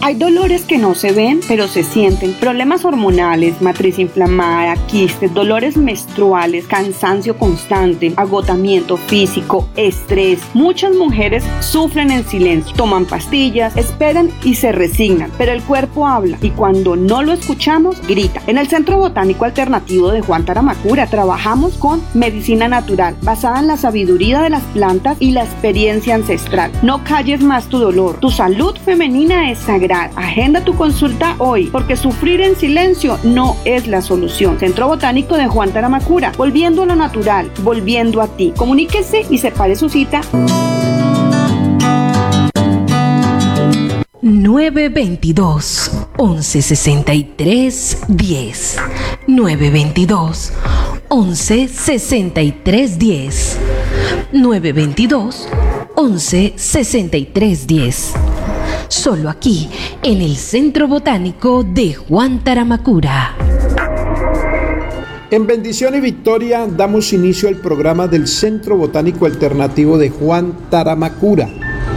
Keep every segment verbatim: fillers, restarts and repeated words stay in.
Hay dolores que no se ven, pero se sienten. Problemas hormonales, matriz inflamada, quistes, dolores menstruales, cansancio constante, agotamiento físico, estrés. Muchas mujeres sufren en silencio, toman pastillas, esperan y se resignan, pero el cuerpo habla y cuando no lo escuchamos, grita. En el Centro Botánico Alternativo de Juan Taramacura trabajamos con medicina natural, basada en la sabiduría de las plantas y la experiencia ancestral. No calles más tu dolor. Tu salud femenina es sagrada. Agenda tu consulta hoy, porque sufrir en silencio no es la solución. Centro Botánico de Juan Taramacura, volviendo a lo natural, volviendo a ti. Comuníquese y separe su cita. nueve veintidós, once sesenta y tres, diez. nueve veintidós, once sesenta y tres, diez. nueve veintidós, once sesenta y tres, diez. Solo aquí, en el Centro Botánico de Juan Taramacura. En bendición y victoria damos inicio al programa del Centro Botánico Alternativo de Juan Taramacura.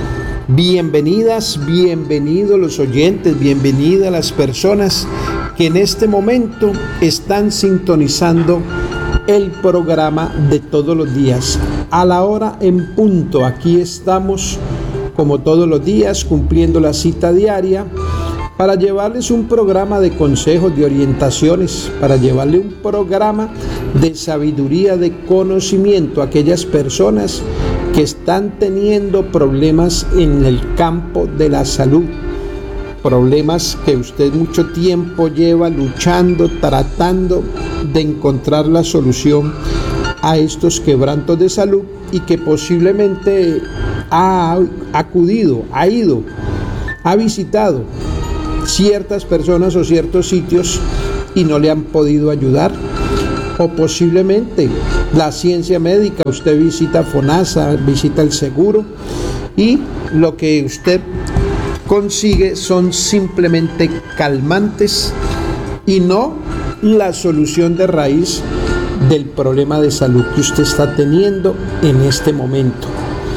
Bienvenidas, bienvenidos los oyentes, bienvenidas las personas que en este momento están sintonizando el programa de todos los días. A la hora en punto, aquí estamos como todos los días, cumpliendo la cita diaria para llevarles un programa de consejos, de orientaciones, para llevarle un programa de sabiduría, de conocimiento a aquellas personas que están teniendo problemas en el campo de la salud, problemas que usted mucho tiempo lleva luchando, tratando de encontrar la solución a estos quebrantos de salud y que posiblemente ha acudido, ha ido, ha visitado ciertas personas o ciertos sitios y no le han podido ayudar, o posiblemente la ciencia médica, usted visita FONASA, visita el seguro y lo que usted consigue son simplemente calmantes y no la solución de raíz del problema de salud que usted está teniendo en este momento.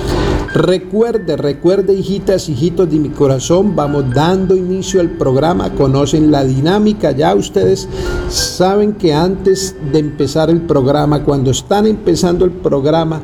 Recuerde, recuerde, hijitas, hijitos de mi corazón, vamos dando inicio al programa, conocen la dinámica, ya ustedes saben que antes de empezar el programa, cuando están empezando el programa,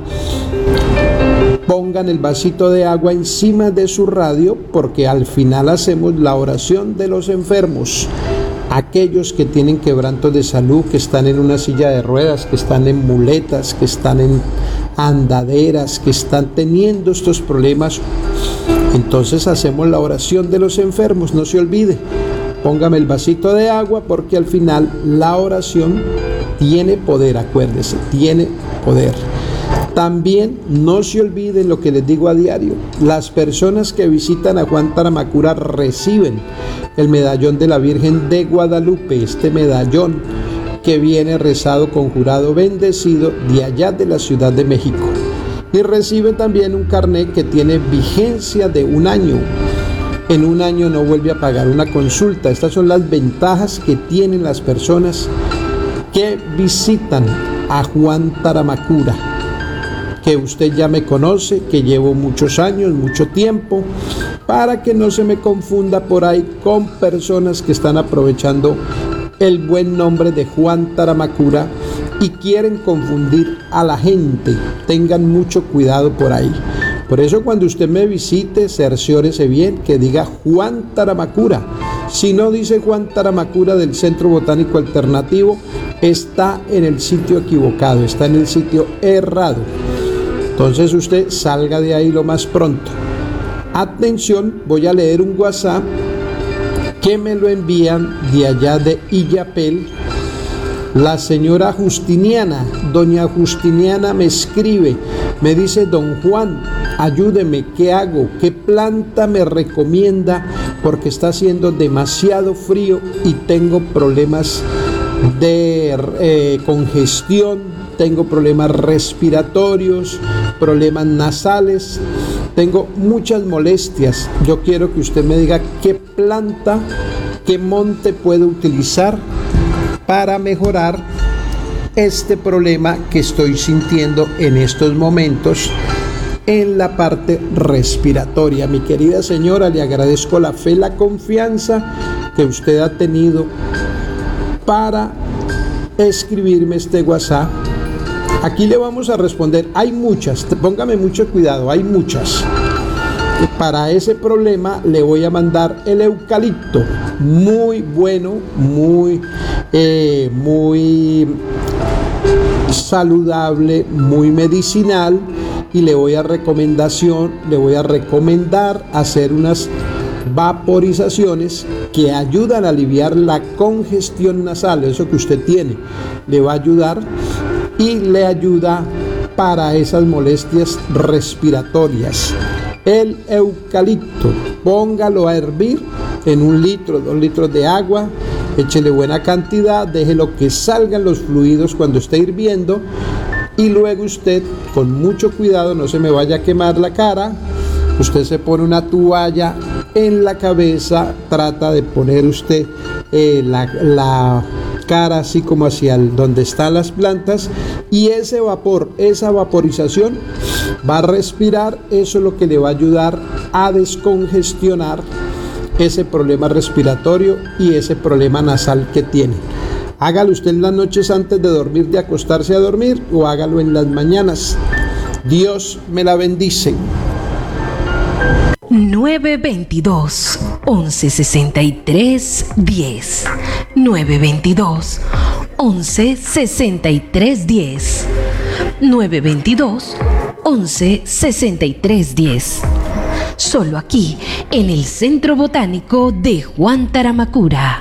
pongan el vasito de agua encima de su radio, porque al final hacemos la oración de los enfermos. Aquellos que tienen quebrantos de salud, que están en una silla de ruedas, que están en muletas, que están en andaderas, que están teniendo estos problemas, entonces hacemos la oración de los enfermos. No se olvide, póngame el vasito de agua, porque al final la oración tiene poder, acuérdese, tiene poder. También no se olviden lo que les digo a diario, las personas que visitan a Juan Taramacura reciben el medallón de la Virgen de Guadalupe, este medallón que viene rezado, conjurado, bendecido de allá de la Ciudad de México, y reciben también un carnet que tiene vigencia de un año. En un año no vuelve a pagar una consulta. Estas son las ventajas que tienen las personas que visitan a Juan Taramacura, que usted ya me conoce, que llevo muchos años, mucho tiempo, para que no se me confunda por ahí con personas que están aprovechando el buen nombre de Juan Taramacura y quieren confundir a la gente. Tengan mucho cuidado por ahí. Por eso cuando usted me visite, cerciórese bien que diga Juan Taramacura. Si no dice Juan Taramacura del Centro Botánico Alternativo, está en el sitio equivocado, está en el sitio errado. Entonces usted salga de ahí lo más pronto. Atención, voy a leer un WhatsApp que me lo envían de allá de Illapel. La señora Justiniana, doña Justiniana me escribe, me dice: don Juan, ayúdeme, ¿qué hago? ¿Qué planta me recomienda? Porque está haciendo demasiado frío y tengo problemas de eh, congestión, tengo problemas respiratorios, problemas nasales, tengo muchas molestias. Yo quiero que usted me diga qué planta, qué monte puedo utilizar para mejorar este problema que estoy sintiendo en estos momentos en la parte respiratoria. Mi querida señora, le agradezco la fe, la confianza que usted ha tenido para escribirme este WhatsApp. Aquí le vamos a responder. Hay muchas, póngame mucho cuidado, hay muchas. Para ese problema le voy a mandar el eucalipto, muy bueno, muy, eh, muy saludable, muy medicinal, y le voy a recomendación, le voy a recomendar hacer unas vaporizaciones que ayudan a aliviar la congestión nasal. Eso que usted tiene le va a ayudar y le ayuda para esas molestias respiratorias. El eucalipto, póngalo a hervir en un litro, dos litros de agua, échele buena cantidad, déjelo que salgan los fluidos cuando esté hirviendo, y luego usted, con mucho cuidado, no se me vaya a quemar la cara, usted se pone una toalla en la cabeza, trata de poner usted eh, la, la cara así como hacia el, donde están las plantas, y ese vapor, esa vaporización va a respirar. Eso es lo que le va a ayudar a descongestionar ese problema respiratorio y ese problema nasal que tiene. Hágalo usted en las noches antes de dormir, de acostarse a dormir, o hágalo en las mañanas. Dios me la bendice. nueve veintidós, once sesenta y tres, diez. nueve veintidós, once sesenta y tres, diez. nueve veintidós, once sesenta y tres, diez. Solo aquí, en el Centro Botánico de Juan Taramacura.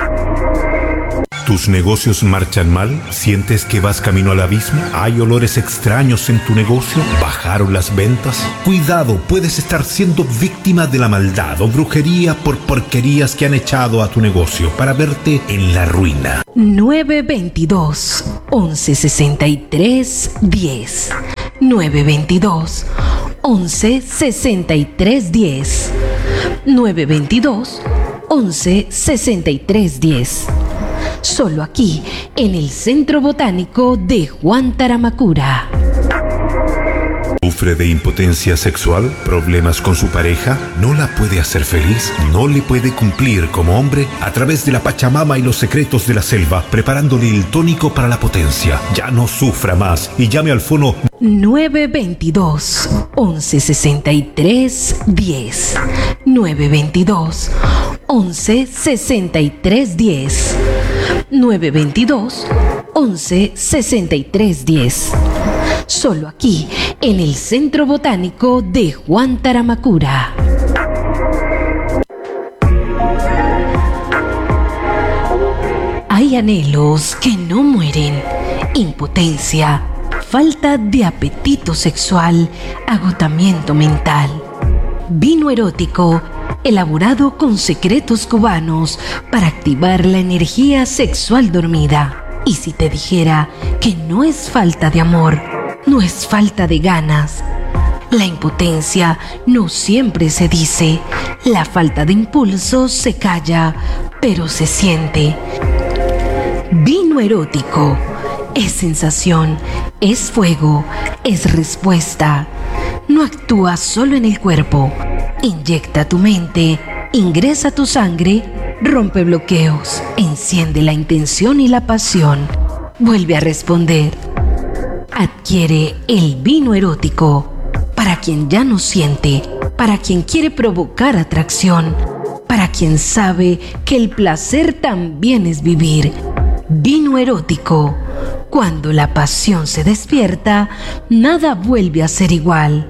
¿Tus negocios marchan mal? ¿Sientes que vas camino al abismo? ¿Hay olores extraños en tu negocio? ¿Bajaron las ventas? Cuidado, puedes estar siendo víctima de la maldad o brujería por porquerías que han echado a tu negocio para verte en la ruina. nueve veintidós, once sesenta y tres, diez. nueve veintidós, once sesenta y tres, diez. nueve veintidós, once sesenta y tres, diez. Solo aquí, en el Centro Botánico de Juan Taramacura. ¿Sufre de impotencia sexual? ¿Problemas con su pareja? ¿No la puede hacer feliz? ¿No le puede cumplir como hombre? A través de la Pachamama y los secretos de la selva, preparándole el tónico para la potencia. Ya no sufra más y llame al fono nueve veintidós, once sesenta y tres, diez. nueve veintidós, once sesenta y tres, diez. nueve veintidós, once sesenta y tres, diez. Solo aquí, en el Centro Botánico de Juan Taramacura. Hay anhelos que no mueren: impotencia, falta de apetito sexual, agotamiento mental. Vino erótico, elaborado con secretos cubanos para activar la energía sexual dormida. Y si te dijera que no es falta de amor, no es falta de ganas. La impotencia no siempre se dice, la falta de impulso se calla, pero se siente. Vino erótico es sensación, es fuego, es respuesta. No actúa solo en el cuerpo, inyecta tu mente, ingresa tu sangre, rompe bloqueos, enciende la intención y la pasión, vuelve a responder. Adquiere el vino erótico para quien ya no siente, para quien quiere provocar atracción, para quien sabe que el placer también es vivir. Vino erótico. Cuando la pasión se despierta, nada vuelve a ser igual.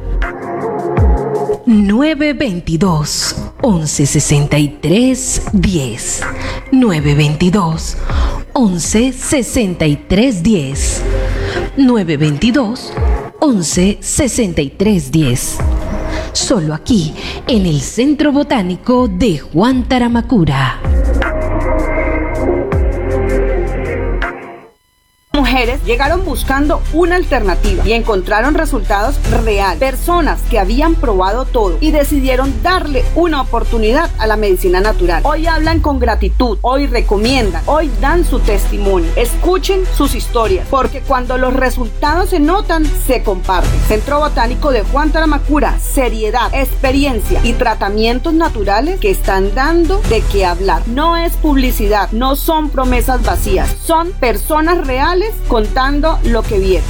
nueve veintidós, once sesenta y tres, diez. nueve veintidós, once sesenta y tres, diez. nueve veintidós, once sesenta y tres, diez. Solo aquí, en el Centro Botánico de Juan Taramacura. mujeres llegaron buscando una alternativa y encontraron resultados reales. Personas que habían probado todo y decidieron darle una oportunidad a la medicina natural. Hoy hablan con gratitud, hoy recomiendan, hoy dan su testimonio. Escuchen sus historias, porque cuando los resultados se notan, se comparten. Centro Botánico de Juan Taramacura, seriedad, experiencia y tratamientos naturales que están dando de qué hablar. No es publicidad, no son promesas vacías, son personas reales contando lo que vieron.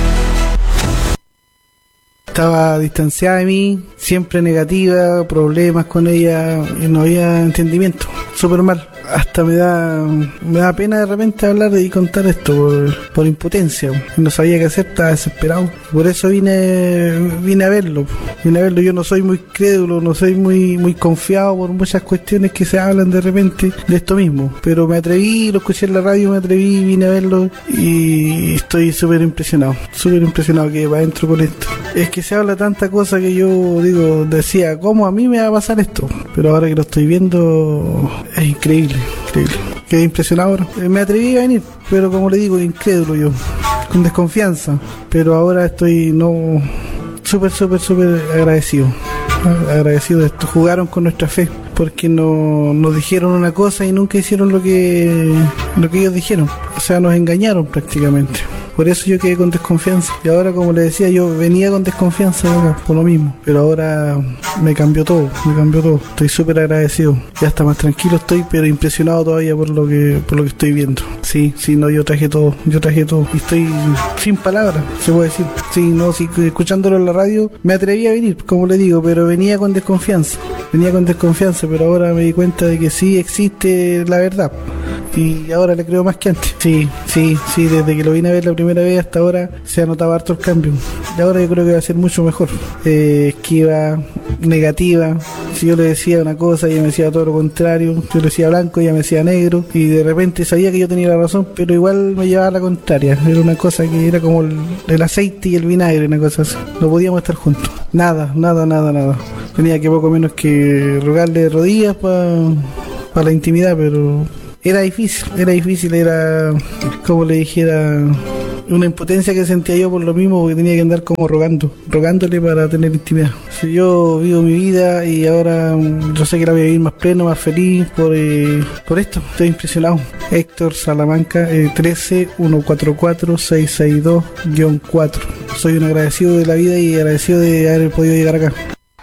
Estaba distanciada de mí, siempre negativa, problemas con ella, y no había entendimiento, súper mal. Hasta me da me da pena de repente hablar y contar esto por, por impotencia. No sabía qué hacer, estaba desesperado. Por eso vine vine a verlo. Vine a verlo. Yo no soy muy crédulo, no soy muy muy confiado por muchas cuestiones que se hablan de repente de esto mismo. Pero me atreví, lo escuché en la radio, me atreví, vine a verlo y estoy súper impresionado. Súper impresionado que va adentro con esto. Es que se habla tanta cosa que yo digo, decía, ¿cómo a mí me va a pasar esto? Pero ahora que lo estoy viendo, es increíble. Increíble. Quedé impresionado ahora. Eh, me atreví a venir, pero como le digo, incrédulo yo, con desconfianza. Pero ahora estoy no súper, súper, súper agradecido. Agradecido de esto. Jugaron con nuestra fe, porque no, nos dijeron una cosa y nunca hicieron lo que, lo que ellos dijeron. O sea, nos engañaron prácticamente. Por eso yo quedé con desconfianza. Y ahora, como le decía, yo venía con desconfianza acá, por lo mismo. Pero ahora me cambió todo, me cambió todo. Estoy súper agradecido. Ya está más tranquilo estoy, pero impresionado todavía por lo que por lo que estoy viendo. Sí, sí, no, yo traje todo, yo traje todo. Y estoy sin palabras, se puede decir. Sí, no, sí, escuchándolo en la radio, me atreví a venir, como le digo, pero venía con desconfianza. Venía con desconfianza, pero ahora me di cuenta de que sí existe la verdad. Y ahora le creo más que antes. Sí, sí, sí, desde que lo vine a ver la primera vez hasta ahora se ha notado harto el cambio. Y ahora yo creo que va a ser mucho mejor. Eh, esquiva, negativa. Si yo le decía una cosa, ella me decía todo lo contrario. Yo le decía blanco, ella me decía negro. Y de repente sabía que yo tenía la razón, pero igual me llevaba a la contraria. Era una cosa que era como el, el aceite y el vinagre, una cosa así. No podíamos estar juntos. Nada, nada, nada, nada. Tenía que poco menos que rogarle de rodillas para pa la intimidad, pero era difícil, era difícil, era, como le dijera, una impotencia que sentía yo por lo mismo, porque tenía que andar como rogando, rogándole para tener intimidad. Si yo vivo mi vida y ahora yo sé que la voy a vivir más pleno, más feliz por eh, por esto, estoy impresionado. Héctor Salamanca, eh, trece uno cuatro cuatro seis seis dos cuatro. Soy un agradecido de la vida y agradecido de haber podido llegar acá.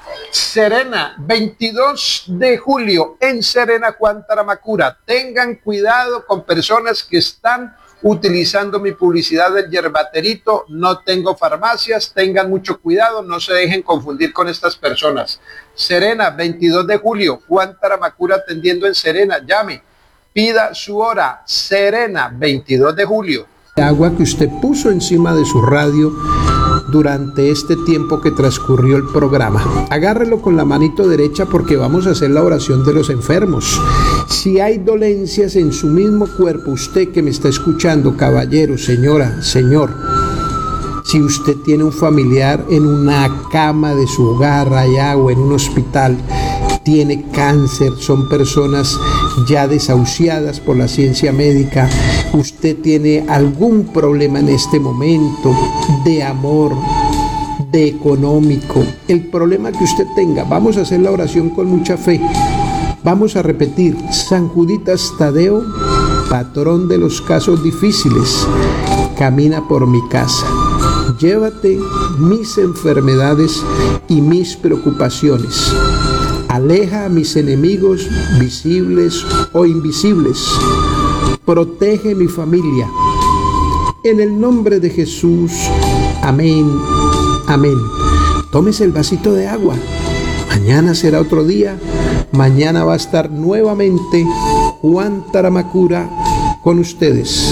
Serena, veintidós de julio, en Serena, Juan Taramacura. Tengan cuidado con personas que están utilizando mi publicidad del yerbaterito. No tengo farmacias, tengan mucho cuidado, no se dejen confundir con estas personas. Serena, veintidós de julio, Juan Taramacura atendiendo en Serena. Llame, pida su hora. Serena, veintidós de julio. Agua que usted puso encima de su radio durante este tiempo que transcurrió el programa. Agárrelo con la manito derecha porque vamos a hacer la oración de los enfermos. Si hay dolencias en su mismo cuerpo, usted que me está escuchando, caballero, señora, señor, si usted tiene un familiar en una cama de su hogar allá o en un hospital, tiene cáncer, son personas ya desahuciadas por la ciencia médica, usted tiene algún problema en este momento de amor, de económico, el problema que usted tenga, vamos a hacer la oración con mucha fe. Vamos a repetir: San Juditas Tadeo, patrón de los casos difíciles, camina por mi casa. Llévate mis enfermedades y mis preocupaciones. Aleja a mis enemigos visibles o invisibles. Protege mi familia. En el nombre de Jesús. Amén. Amén. Tómese el vasito de agua. Mañana será otro día. Mañana va a estar nuevamente Juan Taramacura con ustedes.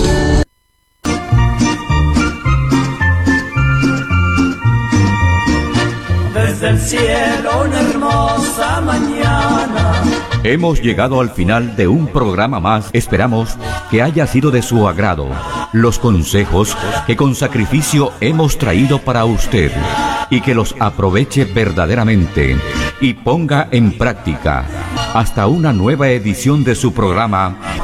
Desde el cielo una hermosa mañana. Hemos llegado al final de un programa más. Esperamos que haya sido de su agrado los consejos que con sacrificio hemos traído para usted y que los aproveche verdaderamente y ponga en práctica. Hasta una nueva edición de su programa